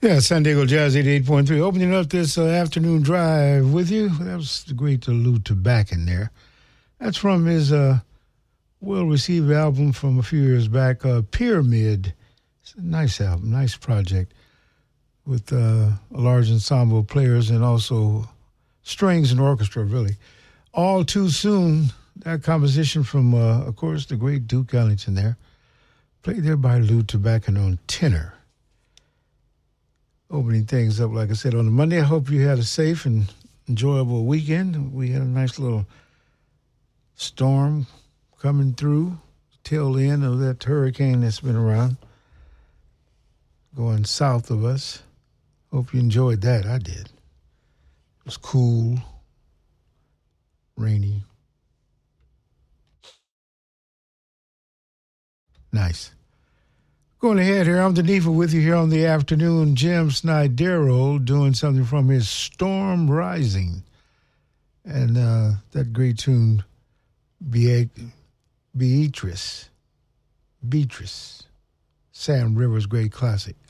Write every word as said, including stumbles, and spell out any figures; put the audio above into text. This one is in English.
Yeah, San Diego Jazz eighty-eight point three. Opening up this uh, afternoon drive with you. That was the great Lou Tobacco there. That's from his uh, well-received album from a few years back, uh, Pyramid. It's a nice album, nice project with uh, a large ensemble of players and also strings and orchestra, really. All Too Soon, that composition from, uh, of course, the great Duke Ellington there. Played there by Lou Tobacco on tenor. Opening things up, like I said, on a Monday. I hope you had a safe and enjoyable weekend. We had a nice little storm coming through, tail end of that hurricane that's been around, going south of us. Hope you enjoyed that. I did. It was cool, rainy. Nice. Going ahead here, I'm Danifa with you here on the afternoon. Jim Snydero doing something from his Storm Rising. And uh, that great tune, Be- Beatrice. Beatrice. Sam Rivers' great classic.